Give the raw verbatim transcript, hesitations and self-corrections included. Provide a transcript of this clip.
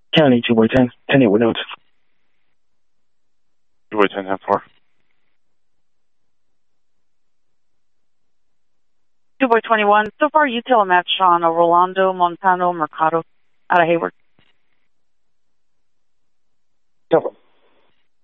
County, two boy ten, ten eight with notes. two boy ten, ten four. two boy twenty-one. So far, you tell a match on a Rolando Montano Mercado out of Hayward. Cover.